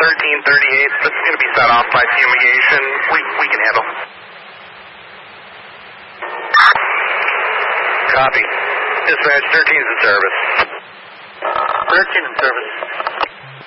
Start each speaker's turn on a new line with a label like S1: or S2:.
S1: 1338. This is going to be set off by fumigation. We can handle. Copy. Dispatch, 13 is in service.
S2: 13 in service.